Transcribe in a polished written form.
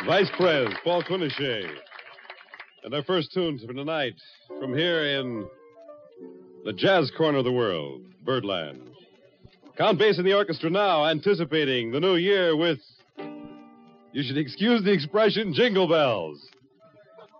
Vice Prez, Paul Quinochet. And our first tune for tonight, from here in the jazz corner of the world, Birdland. Count Basie in the orchestra now, anticipating the new year with, you should excuse the expression, jingle bells.